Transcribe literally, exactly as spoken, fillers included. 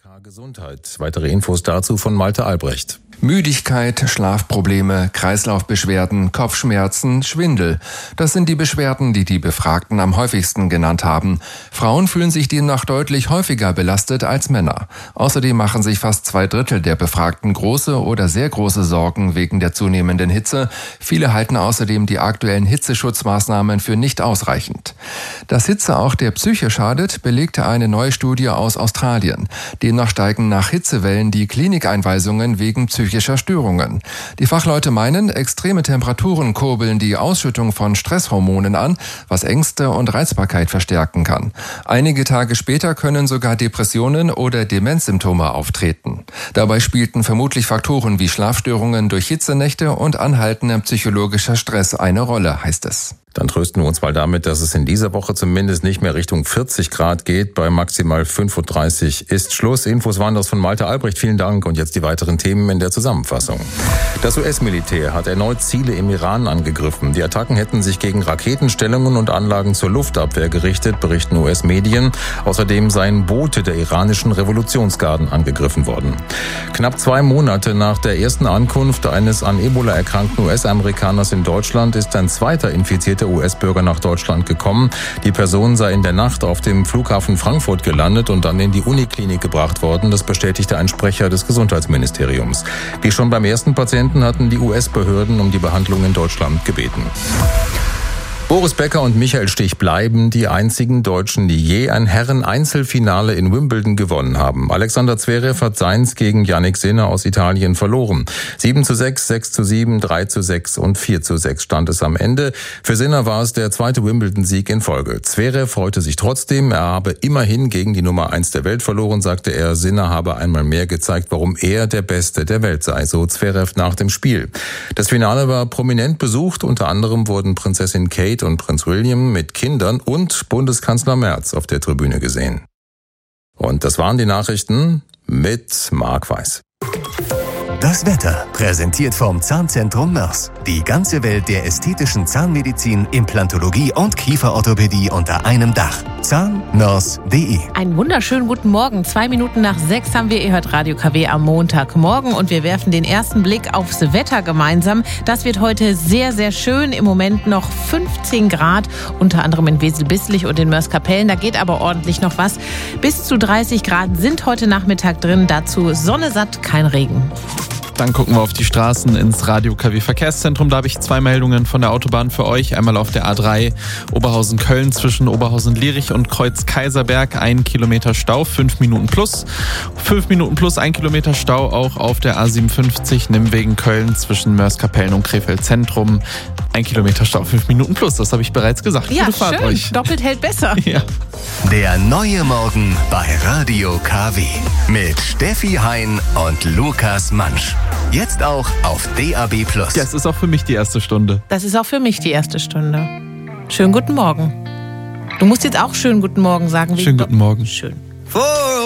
K Gesundheit. Weitere Infos dazu von Malte Albrecht. Müdigkeit, Schlafprobleme, Kreislaufbeschwerden, Kopfschmerzen, Schwindel. Das sind die Beschwerden, die die Befragten am häufigsten genannt haben. Frauen fühlen sich demnach deutlich häufiger belastet als Männer. Außerdem machen sich fast zwei Drittel der Befragten große oder sehr große Sorgen wegen der zunehmenden Hitze. Viele halten außerdem die aktuellen Hitzeschutzmaßnahmen für nicht ausreichend. Dass Hitze auch der Psyche schadet, belegte eine neue Studie aus Australien. Demnach steigen nach Hitzewellen die Klinikeinweisungen wegen psychischer Störungen. Die Fachleute meinen, extreme Temperaturen kurbeln die Ausschüttung von Stresshormonen an, was Ängste und Reizbarkeit verstärken kann. Einige Tage später können sogar Depressionen oder Demenzsymptome auftreten. Dabei spielten vermutlich Faktoren wie Schlafstörungen durch Hitzenächte und anhaltender psychologischer Stress eine Rolle, heißt es. Dann trösten wir uns mal damit, dass es in dieser Woche zumindest nicht mehr Richtung vierzig Grad geht. Bei maximal fünfunddreißig ist Schluss. Infos waren das von Malte Albrecht. Vielen Dank. Und jetzt die weiteren Themen in der Zusammenfassung. Das U S-Militär hat erneut Ziele im Iran angegriffen. Die Attacken hätten sich gegen Raketenstellungen und Anlagen zur Luftabwehr gerichtet, berichten U S-Medien. Außerdem seien Boote der iranischen Revolutionsgarden angegriffen worden. Knapp zwei Monate nach der ersten Ankunft eines an Ebola erkrankten U S-Amerikaners in Deutschland ist ein zweiter infizierter U S-Bürger nach Deutschland gekommen. Die Person sei in der Nacht auf dem Flughafen Frankfurt gelandet und dann in die Uniklinik gebracht worden. Das bestätigte ein Sprecher des Gesundheitsministeriums. Wie schon beim ersten Patienten hatten die U S-Behörden um die Behandlung in Deutschland gebeten. Boris Becker und Michael Stich bleiben die einzigen Deutschen, die je ein Herren-Einzelfinale in Wimbledon gewonnen haben. Alexander Zverev hat seins gegen Jannik Sinner aus Italien verloren. sieben zu sechs, sechs zu sieben, drei zu sechs und vier zu sechs stand es am Ende. Für Sinner war es der zweite Wimbledon-Sieg in Folge. Zverev freute sich trotzdem, er habe immerhin gegen die Nummer eins der Welt verloren, sagte er. Sinner habe einmal mehr gezeigt, warum er der Beste der Welt sei, so Zverev nach dem Spiel. Das Finale war prominent besucht, unter anderem wurden Prinzessin Kate und Prinz William mit Kindern und Bundeskanzler Merz auf der Tribüne gesehen. Und das waren die Nachrichten mit Marc Weiß. Das Wetter, präsentiert vom Zahnzentrum Mörs. Die ganze Welt der ästhetischen Zahnmedizin, Implantologie und Kieferorthopädie unter einem Dach. Zahnmörs punkt de. Einen wunderschönen guten Morgen. Zwei Minuten nach sechs haben wir, ihr hört Radio K W am Montagmorgen und wir werfen den ersten Blick aufs Wetter gemeinsam. Das wird heute sehr, sehr schön. Im Moment noch fünfzehn Grad, unter anderem in Wesel-Bisslich und in Mörs-Kapellen. Da geht aber ordentlich noch was. Bis zu dreißig Grad sind heute Nachmittag drin. Dazu Sonne satt, kein Regen. Dann gucken wir auf die Straßen ins Radio K W Verkehrszentrum. Da habe ich zwei Meldungen von der Autobahn für euch. Einmal auf der A drei Oberhausen-Köln zwischen Oberhausen-Lierich und Kreuz-Kaiserberg. Ein Kilometer Stau, fünf Minuten plus. Fünf Minuten plus, ein Kilometer Stau auch auf der A siebenundfünfzig Nimmwegen-Köln zwischen Mörs-Kapellen und Krefeld-Zentrum. Ein Kilometer Stau, fünf Minuten plus. Das habe ich bereits gesagt. Ja, Gute Fahrt schön. Euch. Doppelt hält besser. Ja. Der neue Morgen bei Radio K W. Mit Steffi Hein und Lukas Mansch. Jetzt auch auf D A B plus. Ja, es ist auch für mich die erste Stunde. Das ist auch für mich die erste Stunde. Schönen guten Morgen. Du musst jetzt auch schönen guten Morgen sagen. Schönen guten Morgen. Schön.